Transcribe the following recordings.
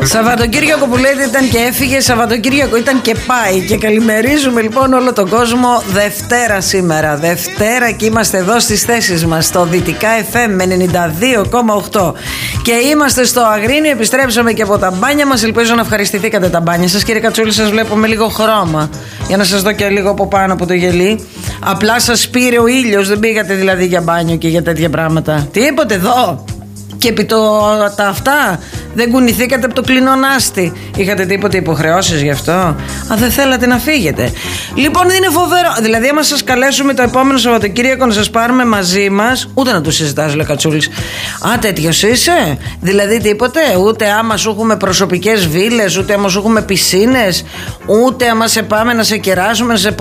Σαββατοκύριακο που λέτε ήταν και έφυγε, Σαββατοκύριακο ήταν και πάει. Και καλημερίζουμε λοιπόν όλο τον κόσμο. Δευτέρα σήμερα, Δευτέρα, και είμαστε εδώ στις θέσεις μας στο Δυτικά FM με 92,8. Και είμαστε στο Αγρίνιο, επιστρέψαμε και από τα μπάνια μας. Ελπίζω να ευχαριστηθήκατε τα μπάνια σας. Κύριε Κατσούλη, σας βλέπω με λίγο χρώμα. Για να σας δω και λίγο από πάνω από το γελί. Απλά σας πήρε ο ήλιος, δεν πήγατε δηλαδή για μπάνιο και για τέτοια πράγματα. Τίποτε εδώ. Και επί τα αυτά δεν κουνηθήκατε από το κλεινονάστη. Είχατε τίποτε υποχρεώσεις γι' αυτό? Α, δεν θέλατε να φύγετε. Λοιπόν, είναι φοβερό. Δηλαδή, άμα σας καλέσουμε το επόμενο Σαββατοκύριακο να σας πάρουμε μαζί μας, ούτε να το συζητάς, λέει Κατσούλης. Α, τέτοιος είσαι? Δηλαδή, τίποτε? Ούτε άμα σου έχουμε προσωπικές βίλες, ούτε άμα σου έχουμε πισίνες, ούτε άμα σε πάμε να σε κεράσουμε, να σε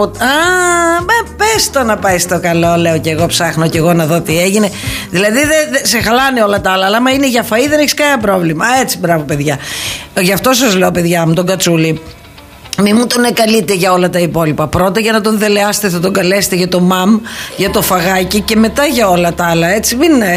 πες το να πάει στο καλό, λέω κι εγώ. Ψάχνω κι εγώ να δω τι έγινε. Δηλαδή, σε χαλάνε όλα τα άλλα. Αλλά άμα είναι για φαΐ, δεν έχεις κανένα πρόβλημα. Έτσι, μπράβο, παιδιά. Γι' αυτό σας λέω, παιδιά μου, τον Κατσούλη, μη μου τον εκαλείτε για όλα τα υπόλοιπα. Πρώτα για να τον δελεάσετε, θα τον καλέσετε για το μαμ, για το φαγάκι, και μετά για όλα τα άλλα. Έτσι,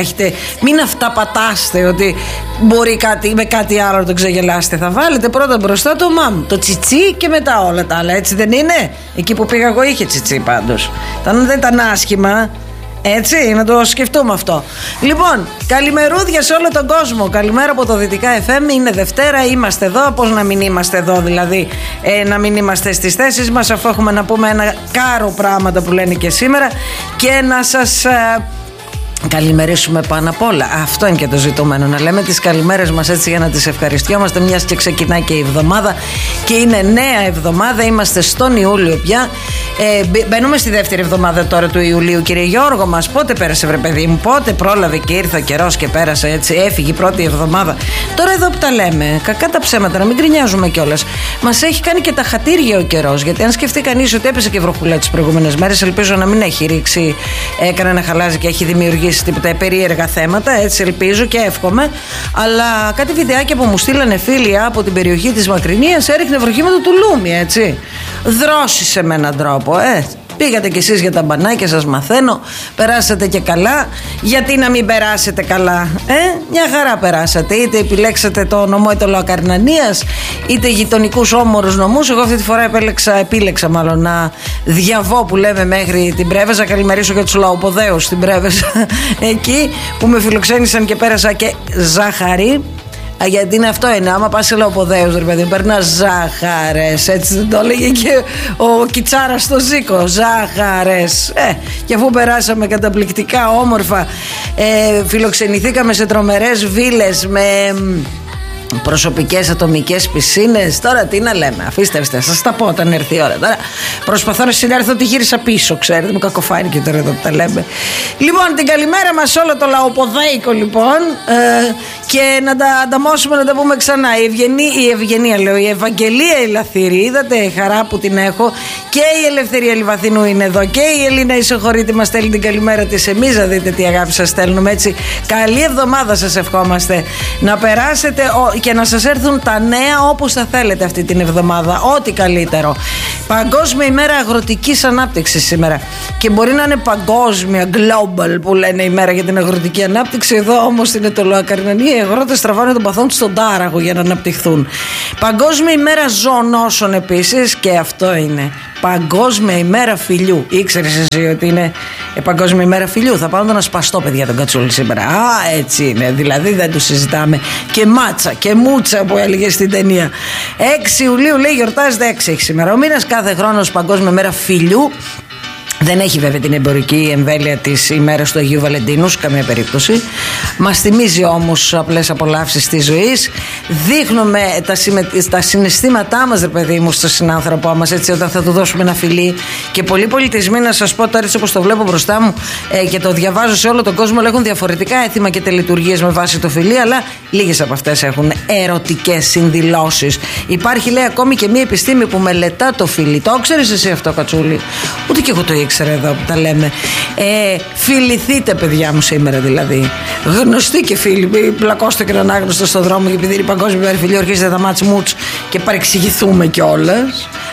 μην αυταπατάστε ότι μπορεί με κάτι άλλο να τον ξεγελάσετε. Θα βάλετε πρώτα μπροστά το μαμ, το τσιτσί, και μετά όλα τα άλλα. Έτσι δεν είναι? Εκεί που πήγα εγώ είχε τσιτσί πάντως. Δεν ήταν άσχημα. Έτσι, να το σκεφτούμε αυτό. Λοιπόν, καλημερούδια σε όλο τον κόσμο. Καλημέρα από το Δυτικά FM. Είναι Δευτέρα, είμαστε εδώ. Πώς να μην είμαστε εδώ, δηλαδή, να μην είμαστε στις θέσεις μας, αφού έχουμε να πούμε ένα κάρο πράγματα που λένε και σήμερα. Και να σας καλημερίσουμε πάνω απ' όλα. Αυτό είναι και το ζητούμενο. Να λέμε τις καλημέρες μας έτσι για να τις ευχαριστιόμαστε, μιας και ξεκινάει και η εβδομάδα. Και είναι νέα εβδομάδα. Είμαστε στον Ιούλιο πια. Μπαίνουμε στη δεύτερη εβδομάδα τώρα του Ιουλίου. Κύριε Γιώργο μας, πότε πέρασε, βρε παιδί μου? Πότε πρόλαβε και ήρθε ο καιρός και πέρασε έτσι? Έφυγε η πρώτη εβδομάδα. Τώρα εδώ που τα λέμε, κακά τα ψέματα, να μην γκρινιάζουμε κιόλας. Μας έχει κάνει και τα χατήρια ο καιρός. Γιατί αν σκεφτεί κανείς ότι έπεσε και βροχουλά τις προηγούμενες μέρες, ελπίζω να μην έχει ρίξει κανένα χαλάζι και έχει δημιουργήσει τίποτα περίεργα θέματα. Έτσι ελπίζω και εύχομαι. Αλλά κάτι βιντεάκια που μου στείλανε φίλοι από την περιοχή της Μακρινίας έριχνε βροχή με το τουλούμι, έτσι. Δρόσησε με έναν τρόπο. Πήγατε κι εσείς για τα μπανάκια, σας μαθαίνω. Περάσατε και καλά. Γιατί να μην περάσετε καλά? Μια χαρά περάσατε. Είτε επιλέξατε το νομό το Λοακαρνανίας, είτε γειτονικούς όμορους νομούς. Εγώ αυτή τη φορά επίλεξα να διαβώ, που λέμε, μέχρι την Πρέβεζα. Καλημερίσω και τους λαοποδαίους στην Πρέβεζα εκεί που με φιλοξένησαν και πέρασα και ζάχαρη. Γιατί είναι αυτό, είναι. Άμα πας σε Λαοποδαίους, ρε παιδί, περνάς ζάχαρες. Έτσι δεν το έλεγε και ο Κιτσάρας στο Ζήκο? Ζάχαρες. Και αφού περάσαμε καταπληκτικά, όμορφα, φιλοξενηθήκαμε σε τρομερές βίλες με προσωπικές ατομικές πισίνες. Τώρα τι να λέμε, αφήστε, σας τα πω όταν έρθει η ώρα. Τώρα προσπαθώ να συνέρθω ότι γύρισα πίσω, ξέρετε, μου κακοφάνει και τώρα εδώ που τα λέμε. Λοιπόν, την καλημέρα μας όλο το λαοποδέικο, λοιπόν, και να τα ανταμώσουμε, να τα πούμε ξανά. Η Ευαγγελία η Λαθήρη, είδατε η χαρά που την έχω, και η Ελευθερία Λιβαθινού είναι εδώ, και η Ελίνα Ισοχωρίτη μας στέλνει την καλημέρα της. Εμείς να δείτε τι αγάπη σας στέλνουμε, έτσι. Καλή εβδομάδα σας ευχόμαστε, να περάσετε και να σας έρθουν τα νέα όπως θα θέλετε αυτή την εβδομάδα. Ό,τι καλύτερο. Παγκόσμια ημέρα αγροτικής ανάπτυξης σήμερα. Και μπορεί να είναι παγκόσμια, global που λένε, ημέρα για την αγροτική ανάπτυξη. Εδώ όμως στην Λοακαρνανία οι αγρότες τραβάνε τον παθόν τους στον τάραγο για να αναπτυχθούν. Παγκόσμια ημέρα ζωονόσων επίσης, και αυτό είναι. Παγκόσμια ημέρα φιλιού. Ήξερες εσύ ότι είναι Παγκόσμια ημέρα φιλιού? Θα πάω να σπαστώ, παιδιά, τον Κατσούλη σήμερα. Έτσι είναι. Δηλαδή δεν το συζητάμε. Και μάτσα και μούτσα που έλεγε στην ταινία. 6 Ιουλίου λέει, γιορτάζεται 6 έχει σήμερα ο μήνας. Κάθε χρόνο Παγκόσμια ημέρα φιλιού. Δεν έχει βέβαια την εμπορική εμβέλεια της ημέρας του Αγίου Βαλεντίνου σε καμία περίπτωση. Μας θυμίζει όμως απλές απολαύσεις της ζωής. Δείχνουμε τα συναισθήματά μας, ρε παιδί μου, στον συνάνθρωπό μας, έτσι, όταν θα του δώσουμε ένα φιλί. Και πολλοί πολιτισμοί, να σας πω τώρα, έτσι όπως το βλέπω μπροστά μου και το διαβάζω σε όλο τον κόσμο, έχουν διαφορετικά έθιμα και τελετουργίες με βάση το φιλί, αλλά λίγες από αυτές έχουν ερωτικές συνδηλώσεις. Υπάρχει, λέει, ακόμη και μια επιστήμη που μελετά το φιλί. Το ξέρεις εσύ αυτό, Κατσούλη? Ούτε και εγώ το ήξερα εδώ που τα λέμε. Φιληθείτε, παιδιά μου, σήμερα δηλαδή. Γνωστοί και φίλοι, μην πλακώστε και έναν άγνωστο στον δρόμο, και επειδή είναι η Παγκόσμια ημέρα φιλιού αρχίζετε τα μάτς μουτς και παρεξηγηθούμε κιόλας.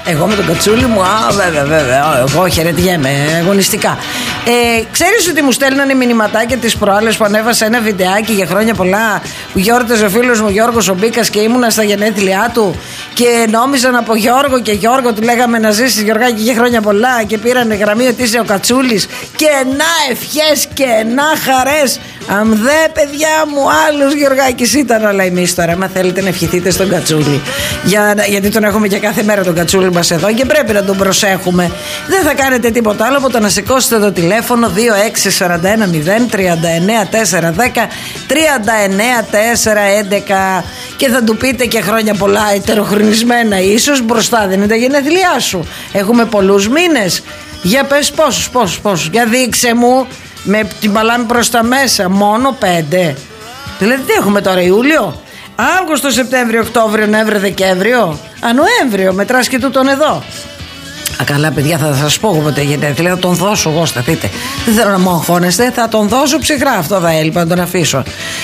Εγώ με τον κατσούλι μου, βέβαια. Εγώ χαιρετιέμαι αγωνιστικά. Ξέρεις ότι μου στέλνανε μηνυματάκια τις προάλλες που ανέβασα ένα βιντεάκι για χρόνια πολλά που γιόρταζε ο φίλος μου Γιώργος ο Μπίκας και ήμουνα στα γενέθλιά του και νόμιζαν από Γιώργο και Γιώργο του λέγαμε να ζήσεις Γιωργάκη για χρόνια πολλά και πήρανε γραμμή ότι είσαι ο Κατσούλης και να ευχές και να χαρές. Αμδέ παιδιά μου, άλλος Γιωργάκης ήταν, αλλά εμείς τώρα, άμα θέλετε να ευχηθείτε στον Κατσούλη, γιατί τον έχουμε και κάθε μέρα τον Κατσούλη μας εδώ και πρέπει να τον προσέχουμε, δεν θα κάνετε τίποτα άλλο από το να σηκώσετε το τηλέφωνο 2641 039 410 39 411 και θα του πείτε και χρόνια πολλά ετεροχρονισμένα, ίσως μπροστά δεν είναι τα γενέθλιά σου. Έχουμε πολλούς μήνες. Για πες πόσους, για δείξε μου. Με την παλάμη προς τα μέσα, μόνο 5. Δηλαδή τι έχουμε τώρα, Ιούλιο, Αύγουστο, Σεπτέμβριο, Οκτώβριο, Νοέμβριο, Δεκέμβριο. Νοέμβριο, μετράς και τούτον εδώ. Καλά παιδιά, θα σας πω ποτέ γιατί θα τον δώσω εγώ, σταθείτε. Δεν θέλω να μου αγχώνεστε, θα τον δώσω ψυχρά, αυτό θα έλειπα να τον αφήσω.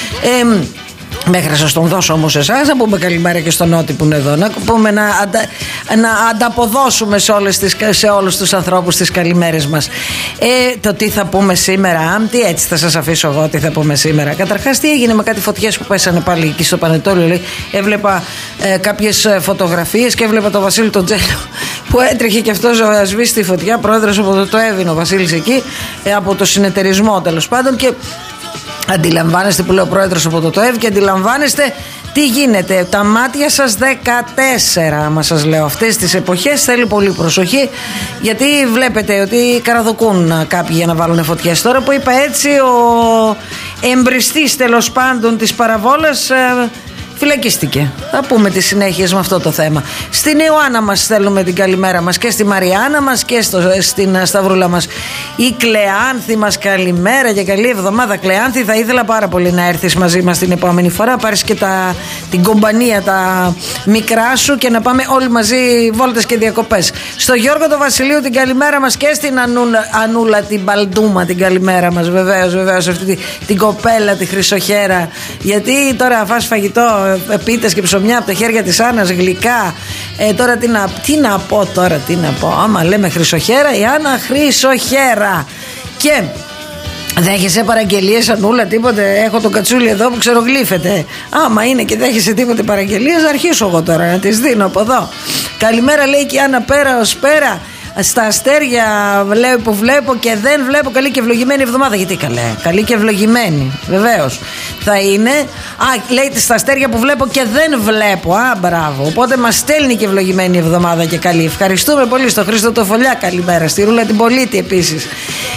Μέχρι να σας τον δώσω όμως εσάς, να πούμε καλημέρα και στον Νότι που είναι εδώ, να πούμε να ανταποδώσουμε σε όλους τους ανθρώπους τις καλημέρες μας. Το τι θα πούμε σήμερα, τι έτσι θα σας αφήσω εγώ, τι θα πούμε σήμερα. Καταρχάς τι έγινε με κάτι φωτιές που πέσανε πάλι εκεί στο Πανετόλιο, λέει. Έβλεπα κάποιες φωτογραφίες και έβλεπα τον Βασίλη τον Τζέλο που έτρεχε και αυτός να σβήσει τη φωτιά, πρόεδρος από το ΕΒΙΝ ο Βασίλης εκεί, από το συνεταιρισμό τέλος πάντων, και αντιλαμβάνεστε που λέει ο πρόεδρος από το ΤΟΕΒ και αντιλαμβάνεστε τι γίνεται. Τα μάτια σας 14, άμα σας λέω, αυτές τις εποχές θέλει πολύ προσοχή, γιατί βλέπετε ότι καραδοκούν κάποιοι για να βάλουν φωτιές. Τώρα που είπα έτσι, ο εμπριστής τέλος πάντων της παραβόλας φυλακίστηκε. Θα πούμε τις συνέχειες με αυτό το θέμα. Στην Ιωάννα μας στέλνουμε την καλημέρα μας και στη Μαριάννα μας και στην Σταυρούλα μας. Η Κλεάνθη μας καλημέρα και καλή εβδομάδα. Κλεάνθη, θα ήθελα πάρα πολύ να έρθεις μαζί μας την επόμενη φορά. Πάρεις και την κομπανία τα μικρά σου και να πάμε όλοι μαζί βόλτες και διακοπές. Στο Γιώργο το Βασιλείου την καλημέρα μας και στην Ανούλα την Παλτούμα την καλημέρα μας. Βεβαίως αυτή την κοπέλα τη Χρυσοχέρα. Γιατί τώρα φας φαγητό, πίτες και ψωμιά από τα χέρια της Άννας, γλυκά. Τώρα τι να πω. Άμα λέμε Χρυσοχέρα, η Άννα Χρυσοχέρα. Και δέχεσαι παραγγελίες, Ανούλα, τίποτε? Έχω τον Κατσούλη εδώ που ξερογλύφεται. Άμα είναι και δέχεσαι τίποτε παραγγελίες, αρχίσω εγώ τώρα να τις δίνω από εδώ. Καλημέρα, λέει και η Άννα, πέρα ως πέρα. Στα αστέρια λέω που βλέπω και δεν βλέπω. Καλή και ευλογημένη εβδομάδα. Γιατί καλή και ευλογημένη, βεβαίως θα είναι. Λέει στα αστέρια που βλέπω και δεν βλέπω. Μπράβο. Οπότε μας στέλνει και ευλογημένη εβδομάδα και καλή. Ευχαριστούμε πολύ στο Χρήστο το Φωλιά. Καλημέρα. Στη Ρούλα την Πολίτη επίσης.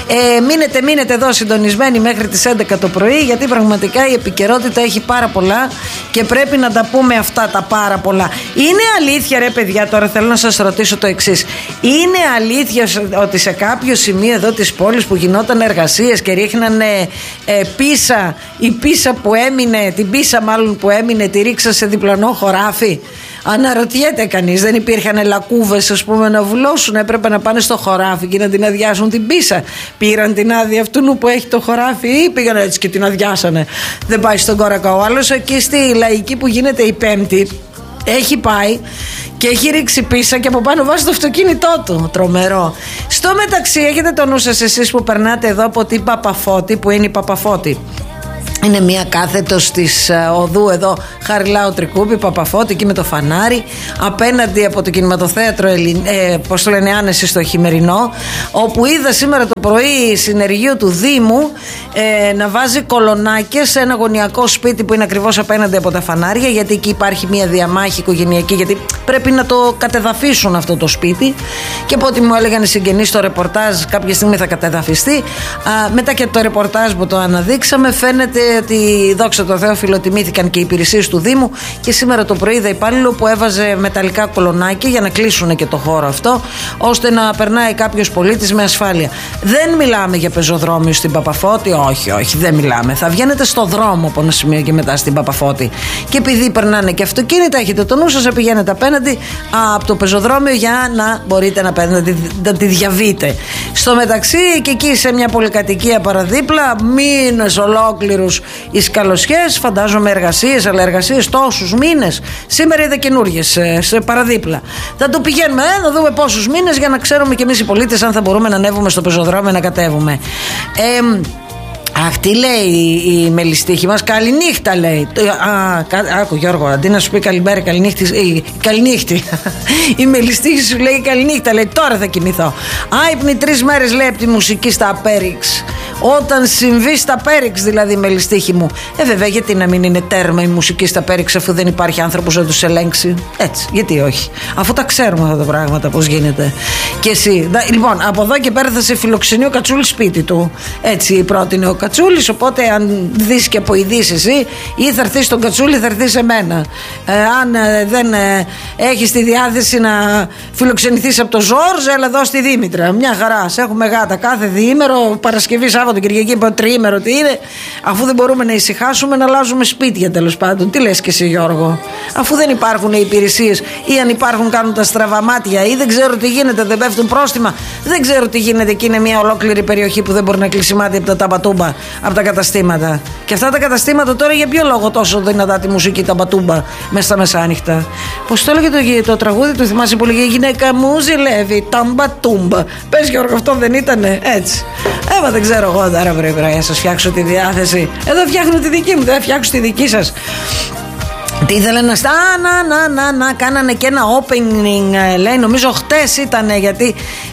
Μείνετε εδώ συντονισμένοι μέχρι τις 11 το πρωί, γιατί πραγματικά η επικαιρότητα έχει πάρα πολλά και πρέπει να τα πούμε αυτά τα πάρα πολλά. Είναι αλήθεια, ρε παιδιά, τώρα θέλω να σας ρωτήσω το εξής. Είναι αλήθεια ότι σε κάποιο σημείο εδώ της πόλης που γινόταν εργασίες και ρίχνανε πίσα, η πίσα που έμεινε, την πίσα μάλλον που έμεινε, τη ρίξα σε διπλανό χωράφι? Αναρωτιέται κανείς, δεν υπήρχαν λακκούβες, ας πούμε, να βουλώσουν? Έπρεπε να πάνε στο χωράφι και να την αδειάσουν την πίσα. Πήραν την άδεια αυτού που έχει το χωράφι ή πήγαν έτσι και την αδειάσανε? Δεν πάει στον Κόρακα. Ο άλλος εκεί στη Λαϊκή που γίνεται η Πέμπτη έχει πάει και έχει ρίξει πίσα και από πάνω βάζει το αυτοκίνητό του. Τρομερό. Στο μεταξύ, έχετε το νου σας εσείς που περνάτε εδώ από την Παπαφώτη, που είναι η Παπαφώτη? Είναι μια κάθετος της οδού εδώ Χαριλάου Τρικούπη, Παπαφώτη, εκεί με το φανάρι, απέναντι από το κινηματοθέατρο πώς το λένε, Άνεση στο Χειμερινό, όπου είδα σήμερα το πρωί συνεργείο του Δήμου να βάζει κολονάκες σε ένα γωνιακό σπίτι που είναι ακριβώς απέναντι από τα φανάρια, γιατί εκεί υπάρχει μια διαμάχη οικογενειακή, γιατί πρέπει να το κατεδαφίσουν αυτό το σπίτι, και από ό,τι μου έλεγαν οι συγγενείς στο ρεπορτάζ κάποια στιγμή θα κατεδαφιστεί. Μετά και το ρεπορτάζ που το αναδείξαμε φαίνεται ότι, δόξα τω Θεώ, φιλοτιμήθηκαν και οι υπηρεσίες του Δήμου και σήμερα το πρωί είδα υπάλληλο που έβαζε μεταλλικά κολονάκια για να κλείσουν και το χώρο αυτό, ώστε να περνάει κάποιος πολίτης με ασφάλεια. Δεν μιλάμε για πεζοδρόμιο στην Παπαφώτη, όχι, δεν μιλάμε. Θα βγαίνετε στο δρόμο από ένα σημείο και μετά στην Παπαφώτη. Και επειδή περνάνε και αυτοκίνητα, έχετε το νου σας, πηγαίνετε απέναντι απέναντι από το πεζοδρόμιο για να μπορείτε να τη διαβείτε. Στο μεταξύ και εκεί σε μια πολυκατοικία παραδίπλα, μήνες ολόκληρους οι σκαλωσιές, φαντάζομαι εργασίες, αλλά εργασίες τόσους μήνες. Σήμερα είδα καινούργιες σε παραδίπλα. Θα το πηγαίνουμε να δούμε πόσους μήνες για να ξέρουμε κι εμείς οι πολίτες αν θα μπορούμε να ανέβουμε στο πεζοδρόμιο να κατέβουμε. Αχ, τι λέει η μελιστήχη μας? Καληνύχτα λέει. Άκου Γιώργο, αντί να σου πει καλημέρα, καληνύχτη. Η μελιστήχη σου λέει καληνύχτα, λέει τώρα θα κοιμηθώ. Άϊπνη 3 μέρες λέει από τη μουσική στα Απέριξ. Όταν συμβεί στα Πέριξ, δηλαδή η μελιστήχη μου. Βέβαια, γιατί να μην είναι τέρμα η μουσική στα Πέριξ, αφού δεν υπάρχει άνθρωπος να τους ελέγξει? Έτσι, γιατί όχι? Αφού τα ξέρουμε αυτά τα πράγματα, πώς γίνεται. Και εσύ. Λοιπόν, από εδώ και πέρα θα σε φιλοξενεί ο Κατσούλης σπίτι του. Έτσι πρότεινε ο Κατσούλης. Οπότε, αν δεις και από ειδήσεις εσύ, ή θα έρθεις στον Κατσούλη, θα έρθεις σε μένα. Αν δεν έχεις τη διάθεση να φιλοξενηθείς από το Ζόρζ, έλα εδώ στη Δήμητρα. Μια χαρά. Σε έχουμε γάτα κάθε διήμερο, Παρασκευή, Σάββατο, Κυριακή, τριήμερο, τι είναι. Αφού δεν μπορούμε να ησυχάσουμε, να αλλάζουμε σπίτια τέλος πάντων. Τι λες και εσύ, Γιώργο? Αφού δεν υπάρχουν οι υπηρεσίες, ή αν υπάρχουν κάνουν τα στραβαμάτια, ή δεν ξέρω τι γίνεται, δεν πέφτουν πρόστιμα. Δεν ξέρω τι γίνεται και είναι μια ολόκληρη περιοχή που δεν μπορεί να κλείσει μάτι από τα ταμπατούμπα, από τα καταστήματα. Και αυτά τα καταστήματα τώρα για ποιο λόγο τόσο δυνατά τη μουσική ταμπατούμπα μέσα στα μεσάνυχτα? Πώς το έλεγε το τραγούδι του, θυμάσαι πολύ, η γυναίκα μου ζηλεύει ταμπατούμπα. Πες Γιώργο, αυτό δεν ήτανε έτσι? Δεν ξέρω εγώ τώρα, πρέπει να σας φτιάξω τη διάθεση. Εδώ φτιάχνω τη δική μου, δεν φτιάξω τη δική σας. Τι ήθελε να κάνανε και ένα opening, λέει, νομίζω χτες ήτανε, γιατί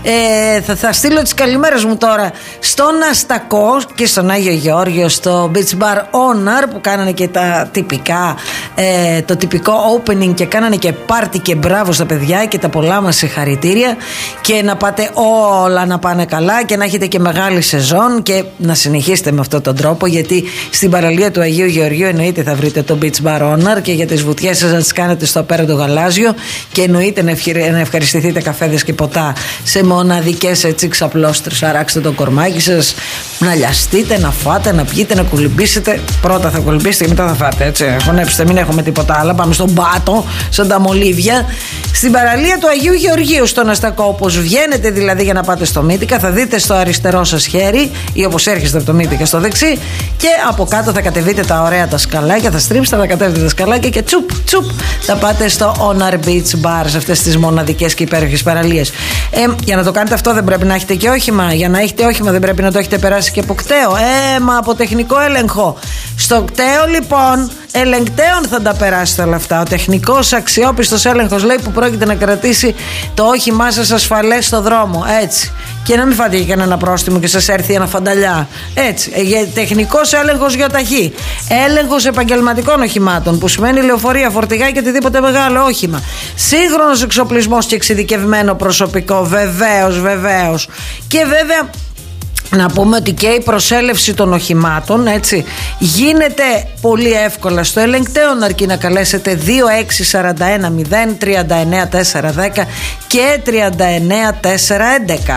θα στείλω τις καλημέρες μου τώρα στον Αστακό και στον Άγιο Γεώργιο, στο Beach Bar Honor, που κάνανε και τα τυπικά, το τυπικό opening, και κάνανε και πάρτι, και μπράβο στα παιδιά και τα πολλά μας συγχαρητήρια, και να πάτε όλα να πάνε καλά και να έχετε και μεγάλη σεζόν και να συνεχίσετε με αυτόν τον τρόπο, γιατί στην παραλία του Αγίου Γεωργίου εννοείται θα βρείτε το Beach Bar Honor, και για τις βουτιές σας να τις κάνετε στο απέραντο γαλάζιο, και εννοείται να ευχαριστηθείτε καφέδες και ποτά σε μοναδικές έτσι ξαπλώστρες. Αράξτε το κορμάκι σας, να λιαστείτε, να φάτε, να πιείτε, να κουλυμπήσετε. Πρώτα θα κουλυμπήσετε και μετά θα φάτε, έτσι. Χωνέψτε, μην έχουμε τίποτα άλλο. Πάμε στον πάτο, σαν τα μολύβια. Στην παραλία του Αγίου Γεωργίου, στον Αστακό, όπως βγαίνετε δηλαδή για να πάτε στο Μύτικα, θα δείτε στο αριστερό σας χέρι, ή όπως έρχεστε από το Μύτικα στο δεξί, και από κάτω θα κατεβείτε τα ωραία τα σκαλάκια, θα στρίψετε, θα κατέβετε τα σκαλάκια και τσουπ τσουπ θα πάτε στο Honor Beach Bar, σε αυτές τις μοναδικές και υπέροχες παραλίες. Για να το κάνετε αυτό δεν πρέπει να έχετε και όχημα. Για να έχετε όχημα δεν πρέπει να το έχετε περάσει και από κταίο. Μα από τεχνικό έλεγχο. Στο κταίο λοιπόν ελεγκτέων θα τα περάσετε όλα αυτά. Ο τεχνικός αξιόπιστος έλεγχος, λέει, που πρόκειται να κρατήσει το όχημά σας ασφαλές στο δρόμο. Έτσι. Και να μην φάτε για κανένα πρόστιμο και σας έρθει ένα φανταλιά. Έτσι. Τεχνικός έλεγχος γεωταχή. Έλεγχος επαγγελματικών οχημάτων, που σημαίνει λεωφορεία, φορτηγά και οτιδήποτε μεγάλο όχημα. Σύγχρονος εξοπλισμός και εξειδικευμένο προσωπικό. Βεβαίως. Και βέβαια, να πούμε ότι και η προσέλευση των οχημάτων, έτσι, γίνεται πολύ εύκολα στο ελεγκτέων, αρκεί να καλέσετε 2641 039 410 και 39 411.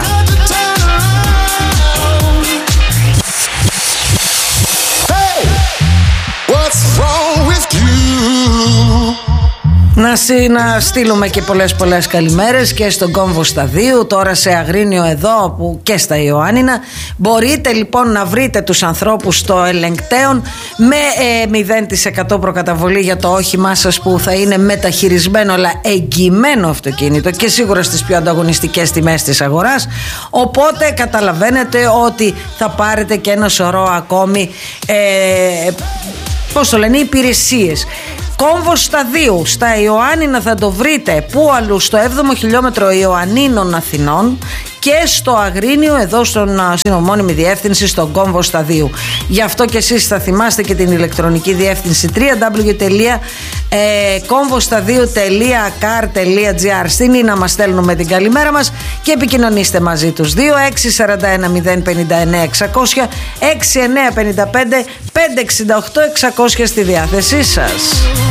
Να στείλουμε και πολλές καλημέρες και στον Κόμβο Σταδίου, τώρα σε Αγρίνιο εδώ που και στα Ιωάννινα. Μπορείτε λοιπόν να βρείτε τους ανθρώπους στο ελεγκτέων με 0% προκαταβολή για το όχημά σας, που θα είναι μεταχειρισμένο αλλά εγγυημένο αυτοκίνητο και σίγουρα στις πιο ανταγωνιστικές τιμές της αγοράς. Οπότε καταλαβαίνετε ότι θα πάρετε και ένα σωρό ακόμη υπηρεσίες. Κόμβος Σταδίου στα Ιωάννινα θα το βρείτε. Πού αλλού? Στο 7ο χιλιόμετρο Ιωαννίνων Αθηνών και στο Αγρίνιο, εδώ στην ομώνυμη διεύθυνση, στον Κόμβο Σταδίου. Γι' αυτό και εσείς θα θυμάστε και την ηλεκτρονική διεύθυνση www.komvostadiu.car.gr. Στην Ίνα μας στέλνουμε την καλημέρα μας και επικοινωνήστε μαζί τους. 2641 059 600, 6955 568 600 στη διάθεσή σας.